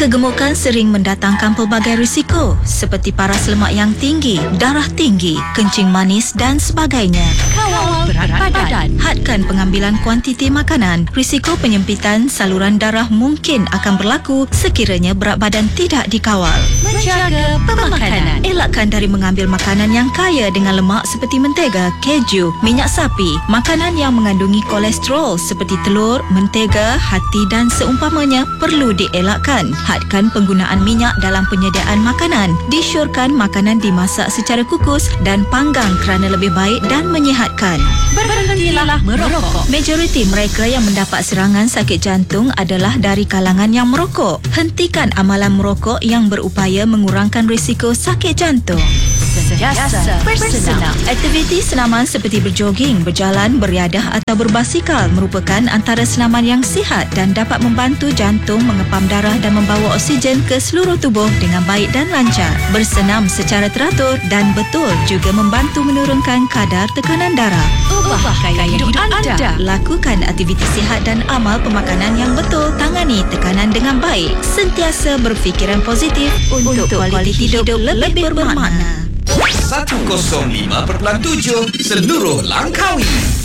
Kegemukan sering mendatangkan pelbagai risiko seperti paras lemak yang tinggi, darah tinggi, kencing manis dan sebagainya. Kawal berat badan. Hadkan pengambilan kuantiti makanan. Risiko penyempitan saluran darah mungkin akan berlaku sekiranya berat badan tidak dikawal. Menjaga pemakanan. Elakkan dari mengambil makanan yang kaya dengan lemak seperti mentega, keju, minyak sapi, makanan yang mengandungi kolesterol seperti telur, mentega, hati dan seumpamanya perlu dielakkan. Hadkan penggunaan minyak dalam penyediaan makanan. Disyorkan makanan dimasak secara kukus dan panggang kerana lebih baik dan menyihatkan. Berhentilah merokok. Majoriti mereka yang mendapat serangan sakit jantung adalah dari kalangan yang merokok. Hentikan amalan merokok yang berupaya mengurangkan risiko sakit jantung. Sentiasa bersenam. Aktiviti senaman seperti berjoging, berjalan, beriadah atau berbasikal merupakan antara senaman yang sihat dan dapat membantu jantung mengepam darah dan membawa oksigen ke seluruh tubuh dengan baik dan lancar. Bersenam secara teratur dan betul juga membantu menurunkan kadar tekanan darah. Ubah gaya hidup anda. Lakukan aktiviti sihat dan amal pemakanan yang betul. Tangani tekanan dengan baik. Sentiasa berfikiran positif untuk kualiti hidup lebih bermakna. 105.7 seluruh Langkawi.